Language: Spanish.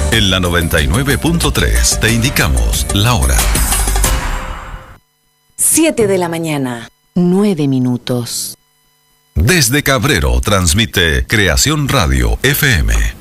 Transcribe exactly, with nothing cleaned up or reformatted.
En la noventa y nueve punto tres te indicamos la hora. siete de la mañana, nueve minutos. Desde Cabrero transmite Creación Radio F M.